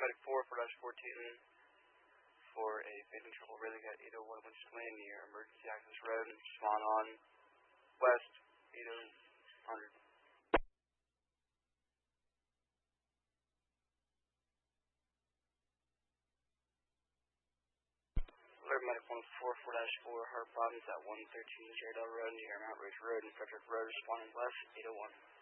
Medic 4-14 for a fading triple railing at 801 Winchester Lane near Emergency Access Road. Spawn on west 800. Alert Medic 144-4, heart problems at 113 Jaredale Road near Mount Ridge Road and Frederick Road. Responding west 801.